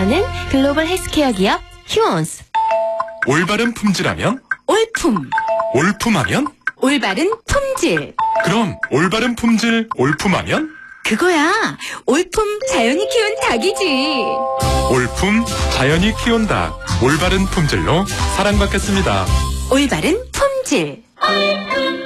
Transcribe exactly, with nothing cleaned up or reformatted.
함께하는 글로벌 헬스케어 기업 휴원스. 올바른 품질하면? 올품. 올품하면? 올바른 품질. 그럼 올바른 품질 올품하면? 그거야. 올품 자연이 키운 닭이지. 올품 자연이 키운 닭. 올바른 품질로 사랑받겠습니다. 올바른 품질.